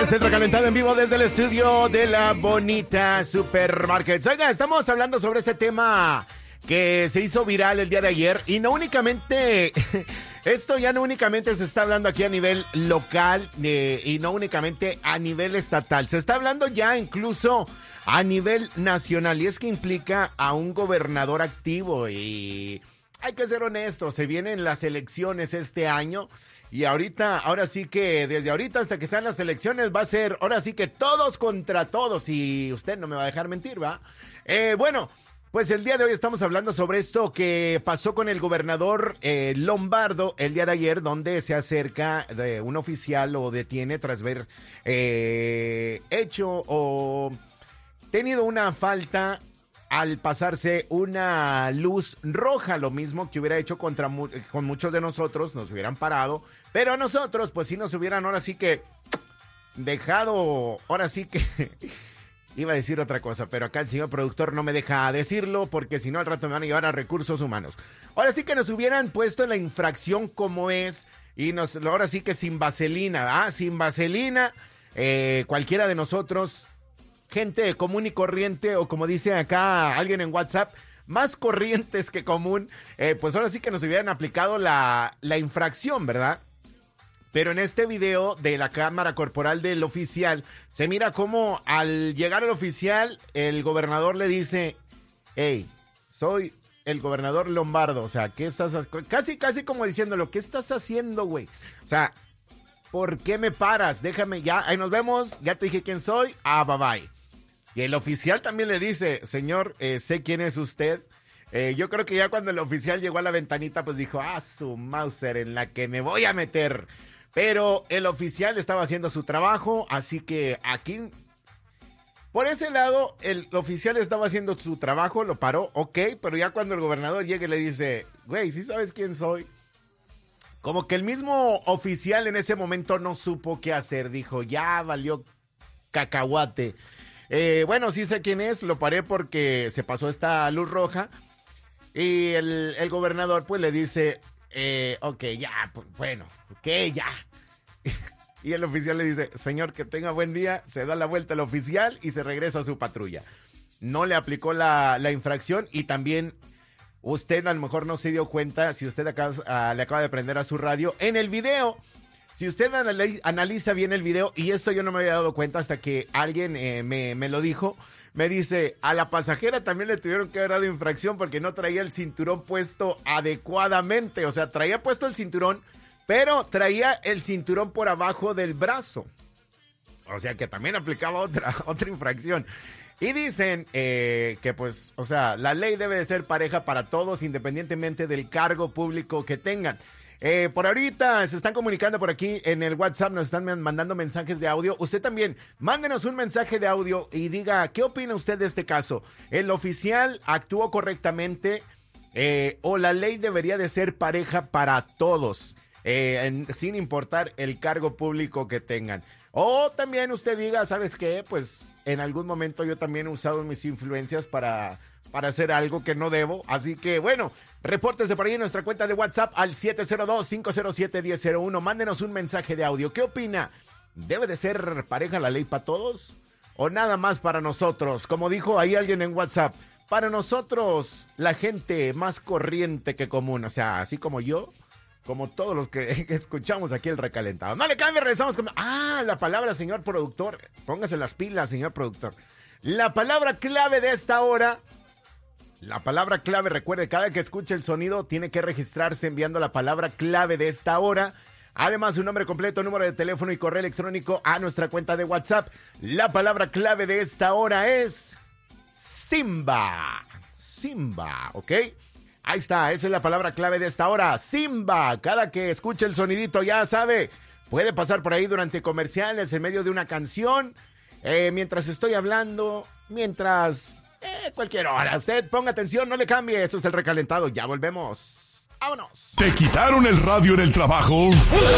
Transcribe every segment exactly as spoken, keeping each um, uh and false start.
es el recalentado en vivo desde el estudio de la Bonita Supermarkets. Oiga, estamos hablando sobre este tema que se hizo viral el día de ayer y no únicamente, esto ya no únicamente se está hablando aquí a nivel local eh, y no únicamente a nivel estatal, se está hablando ya incluso a nivel nacional y es que implica a un gobernador activo y hay que ser honestos, se vienen las elecciones este año. Y ahorita, ahora sí que, desde ahorita hasta que sean las elecciones va a ser, ahora sí que todos contra todos y usted no me va a dejar mentir, ¿va? Eh, bueno, pues el día de hoy estamos hablando sobre esto que pasó con el gobernador eh, Lombardo el día de ayer, donde se acerca de un oficial o detiene tras ver eh, hecho o tenido una falta al pasarse una luz roja, lo mismo que hubiera hecho contra con muchos de nosotros, nos hubieran parado, pero a nosotros pues sí nos hubieran ahora sí que dejado, ahora sí que iba a decir otra cosa, pero acá el señor productor no me deja decirlo porque si no al rato me van a llevar a recursos humanos. Ahora sí que nos hubieran puesto en la infracción como es y nos ahora sí que sin vaselina, ¿ah? Sin vaselina, eh, cualquiera de nosotros, gente común y corriente, o como dice acá alguien en WhatsApp, más corrientes que común, eh, pues ahora sí que nos hubieran aplicado la, la infracción, ¿verdad? Pero en este video de la cámara corporal del oficial, se mira cómo al llegar el oficial, el gobernador le dice, hey, soy el gobernador Lombardo, o sea, ¿qué estás haciendo? Casi, casi como diciéndolo, ¿qué estás haciendo, güey? O sea, ¿por qué me paras? Déjame ya, ahí nos vemos, ya te dije quién soy, ah, bye bye. Y el oficial también le dice, señor, eh, sé quién es usted. Eh, yo creo que ya cuando el oficial llegó a la ventanita, pues dijo, ah, su Mauser, en la que me voy a meter. Pero el oficial estaba haciendo su trabajo, así que aquí, por ese lado, el oficial estaba haciendo su trabajo, lo paró, ok, pero ya cuando el gobernador llega y le dice, güey, ¿sí sabes quién soy? Como que el mismo oficial en ese momento no supo qué hacer, dijo, ya valió cacahuate. Eh, bueno, sí sé quién es, lo paré porque se pasó esta luz roja y el, el gobernador pues le dice, eh, ok, ya, pues, bueno, ok, ya. Y el oficial le dice, señor, que tenga buen día, se da la vuelta el oficial y se regresa a su patrulla. No le aplicó la, la infracción y también usted a lo mejor no se dio cuenta, si usted acaba, uh, le acaba de prender a su radio, en el video. Si usted analiza bien el video, y esto yo no me había dado cuenta hasta que alguien eh, me, me lo dijo, me dice, a la pasajera también le tuvieron que haber dado infracción porque no traía el cinturón puesto adecuadamente. O sea, traía puesto el cinturón, pero traía el cinturón por abajo del brazo. O sea, que también aplicaba otra, otra infracción. Y dicen eh, que pues, o sea, la ley debe de ser pareja para todos, independientemente del cargo público que tengan. Eh, por ahorita se están comunicando por aquí en el WhatsApp, nos están mandando mensajes de audio. Usted también, mándenos un mensaje de audio y diga, ¿qué opina usted de este caso? ¿El oficial actuó correctamente eh, o la ley debería de ser pareja para todos, eh, en, sin importar el cargo público que tengan? O también usted diga, ¿sabes qué? Pues en algún momento yo también he usado mis influencias para... para hacer algo que no debo, así que bueno, repórtese por ahí en nuestra cuenta de WhatsApp al siete cero dos, cinco cero siete, uno cero cero uno, mándenos un mensaje de audio. ¿Qué opina? ¿Debe de ser pareja la ley para todos? ¿O nada más para nosotros? Como dijo ahí alguien en WhatsApp, para nosotros, la gente más corriente que común, o sea, así como yo, como todos los que escuchamos aquí el recalentado. No le cambie, regresamos con... Ah, la palabra, señor productor, póngase las pilas, señor productor. La palabra clave de esta hora... La palabra clave, recuerde, cada que escuche el sonido tiene que registrarse enviando la palabra clave de esta hora. Además, su nombre completo, número de teléfono y correo electrónico a nuestra cuenta de WhatsApp. La palabra clave de esta hora es Simba. Simba, ¿ok? Ahí está, esa es la palabra clave de esta hora. Simba. Cada que escuche el sonidito, ya sabe, puede pasar por ahí durante comerciales, en medio de una canción, eh, mientras estoy hablando, mientras... Eh, cualquier hora. Usted ponga atención, no le cambie. Esto es el recalentado. Ya volvemos. ¡Vámonos! ¿Te quitaron el radio en el trabajo?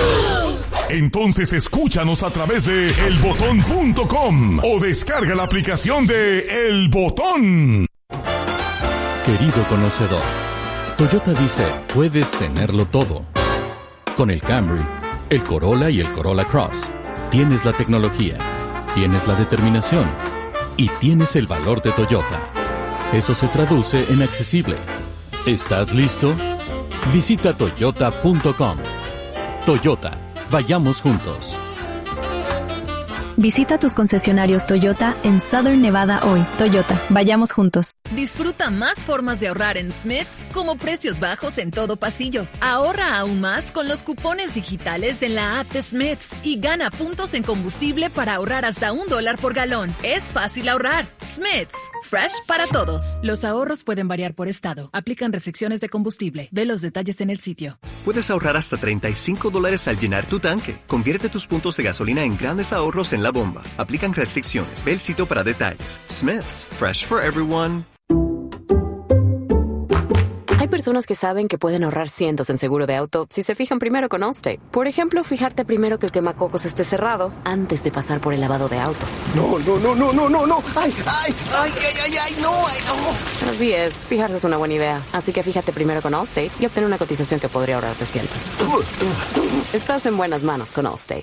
Entonces escúchanos a través de el botón punto com o descarga la aplicación de El Botón. Querido conocedor, Toyota dice, puedes tenerlo todo. Con el Camry, el Corolla y el Corolla Cross. Tienes la tecnología, tienes la determinación y tienes el valor de Toyota. Eso se traduce en accesible. ¿Estás listo? Visita toyota punto com. Toyota, vayamos juntos. Visita tus concesionarios Toyota en Southern Nevada hoy. Toyota, vayamos juntos. Disfruta más formas de ahorrar en Smith's, como precios bajos en todo pasillo. Ahorra aún más con los cupones digitales en la app de Smith's y gana puntos en combustible para ahorrar hasta un dólar por galón. Es fácil ahorrar. Smith's, fresh para todos. Los ahorros pueden variar por estado. Aplican restricciones de combustible. Ve los detalles en el sitio. Puedes ahorrar hasta treinta y cinco dólares al llenar tu tanque. Convierte tus puntos de gasolina en grandes ahorros en la bomba. Aplican restricciones. Ve el sitio para detalles. Smith's, fresh for everyone. Hay personas que saben que pueden ahorrar cientos en seguro de auto si se fijan primero con Allstate. Por ejemplo, fijarte primero que el quemacocos esté cerrado antes de pasar por el lavado de autos. No, no, no, no, no, no, no. Ay, ay, ay, ay, ay, ay, no, ay, no. Así es, fijarse es una buena idea. Así que fíjate primero con Allstate y obtén una cotización que podría ahorrarte cientos. Estás en buenas manos con Allstate.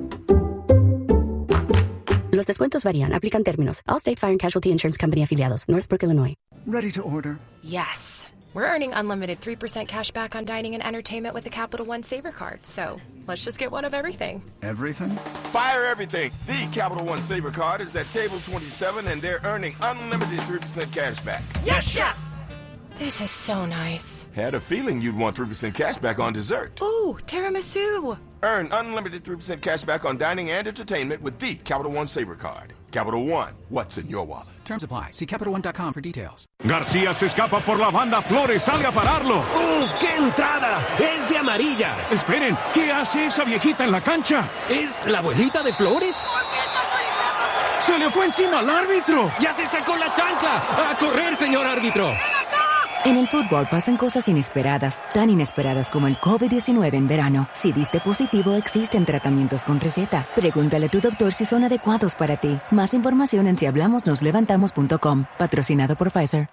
Los descuentos varían. Aplican términos. Allstate Fire and Casualty Insurance Company afiliados. Northbrook, Illinois. Ready to order? Yes. We're earning unlimited three percent cash back on dining and entertainment with a Capital One Saver card. So let's just get one of everything. Everything? Fire everything. The Capital One Saver card is at table twenty-seven and they're earning unlimited three percent cash back. Yes, Chef! This is so nice. Had a feeling you'd want three percent cash back on dessert. Ooh, tiramisu. Earn unlimited three percent cash back on dining and entertainment with the Capital One Saver card. Capital One, what's in your wallet? Terms apply. See Capital One dot com for details. García se escapa por la banda. Flores sale a pararlo. ¡Uf, qué entrada! ¡Es de amarilla! Esperen, ¿qué hace esa viejita en la cancha? ¿Es la abuelita de Flores? ¿Por qué está molestando? ¡Se le fue encima al árbitro! ¡Ya se sacó la chancla! ¡A correr, señor árbitro! ¡Ven acá! En el fútbol pasan cosas inesperadas, tan inesperadas como el COVID diecinueve en verano. Si diste positivo, existen tratamientos con receta. Pregúntale a tu doctor si son adecuados para ti. Más información en si hablamos nos levantamos punto com. Patrocinado por Pfizer.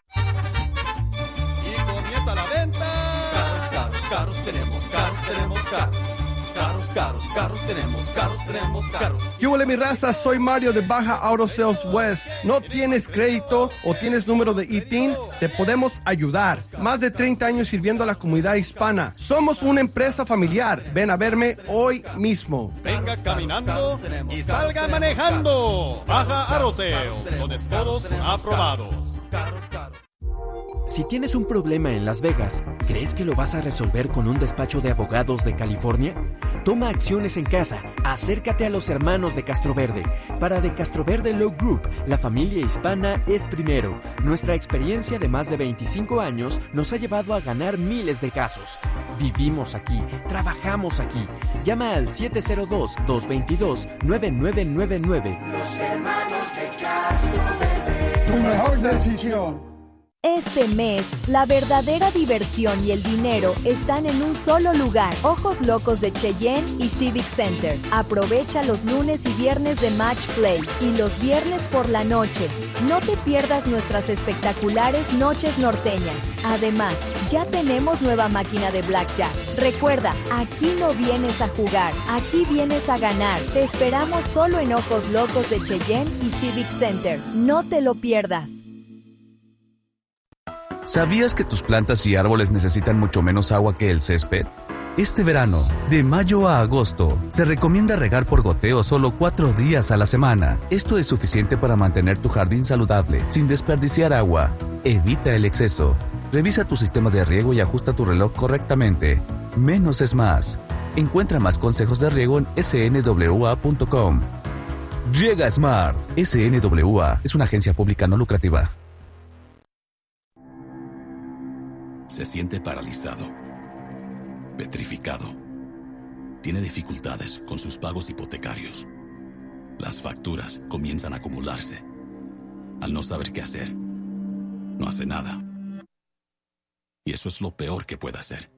Y comienza la venta. Carros, carros, carros tenemos, carros tenemos, carros. Carros, carros, carros tenemos, carros tenemos, carros. ¿Qué huele mi raza? Soy Mario de Baja Auto Sales West. ¿No tienes crédito o tienes número de I T I N? Te podemos ayudar. Más de treinta años sirviendo a la comunidad hispana. Somos una empresa familiar. Ven a verme hoy mismo. Venga caminando y salga manejando. Baja Auto Sales, donde todos son aprobados. Carros, carros. Si tienes un problema en Las Vegas, ¿crees que lo vas a resolver con un despacho de abogados de California? Toma acciones en casa. Acércate a los hermanos de Castroverde. Para de Castroverde Law Group, la familia hispana es primero. Nuestra experiencia de más de veinticinco años nos ha llevado a ganar miles de casos. Vivimos aquí, trabajamos aquí. Llama al siete cero dos, dos dos dos, nueve nueve nueve nueve. Los hermanos de Castroverde. Tu mejor decisión. Este mes, la verdadera diversión y el dinero están en un solo lugar. Ojos Locos de Cheyenne y Civic Center. Aprovecha los lunes y viernes de Match Play y los viernes por la noche. No te pierdas nuestras espectaculares noches norteñas. Además, ya tenemos nueva máquina de blackjack. Recuerda, aquí no vienes a jugar, aquí vienes a ganar. Te esperamos solo en Ojos Locos de Cheyenne y Civic Center. No te lo pierdas. ¿Sabías que tus plantas y árboles necesitan mucho menos agua que el césped? Este verano, de mayo a agosto, se recomienda regar por goteo solo cuatro días a la semana. Esto es suficiente para mantener tu jardín saludable, sin desperdiciar agua. Evita el exceso. Revisa tu sistema de riego y ajusta tu reloj correctamente. Menos es más. Encuentra más consejos de riego en S N W A punto com. Riega Smart. S N W A es una agencia pública no lucrativa. Se siente paralizado, petrificado. Tiene dificultades con sus pagos hipotecarios. Las facturas comienzan a acumularse. Al no saber qué hacer, no hace nada. Y eso es lo peor que puede hacer.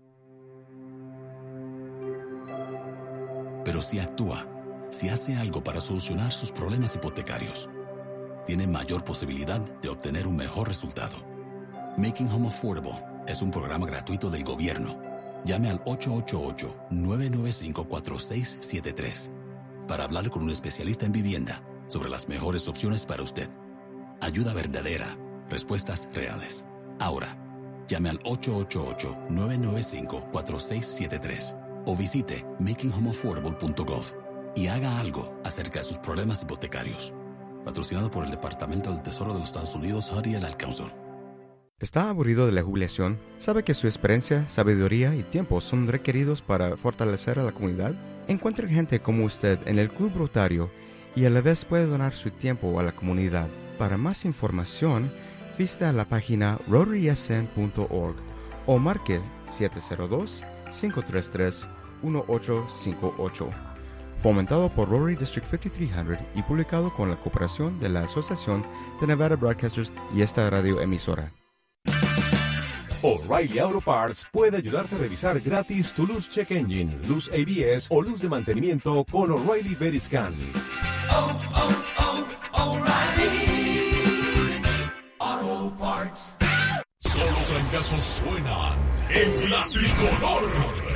Pero si actúa, si hace algo para solucionar sus problemas hipotecarios, tiene mayor posibilidad de obtener un mejor resultado. Making Home Affordable es un programa gratuito del gobierno. Llame al ocho ocho ocho, nueve nueve cinco, cuatro seis siete tres. para hablar con un especialista en vivienda sobre las mejores opciones para usted. Ayuda verdadera, respuestas reales. Ahora, llame al ocho ocho ocho, nueve nueve cinco, cuatro seis siete tres o visite making home affordable punto gov y haga algo acerca de sus problemas hipotecarios. Patrocinado por el Departamento del Tesoro de los Estados Unidos, H U D y el Ad Council. ¿Está aburrido de la jubilación? ¿Sabe que su experiencia, sabiduría y tiempo son requeridos para fortalecer a la comunidad? Encuentre gente como usted en el Club Rotario y a la vez puede donar su tiempo a la comunidad. Para más información, visita la página rotary s n punto org o marque siete cero dos, cinco tres tres, uno ocho cinco ocho. Fomentado por Rotary District cincuenta y tres cien y publicado con la cooperación de la Asociación de Nevada Broadcasters y esta radio emisora. O'Reilly Auto Parts puede ayudarte a revisar gratis tu luz check engine, luz A B S o luz de mantenimiento con O'Reilly Veriscan. Oh, oh, oh, O'Reilly Auto Parts. Solo trancazos suenan en la tricolor.